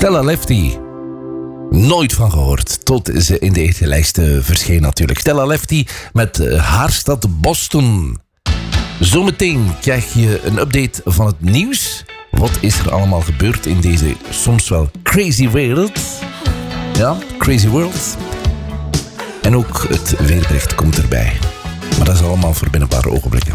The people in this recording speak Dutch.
Stella Lefty. Nooit van gehoord, tot ze in de hitlijsten verscheen natuurlijk. Stella Lefty met haar stad Boston. Zometeen krijg je een update van het nieuws. Wat is er allemaal gebeurd in deze soms wel crazy wereld? Ja, crazy world. En ook het weerbericht komt erbij. Maar dat is allemaal voor binnen een paar ogenblikken.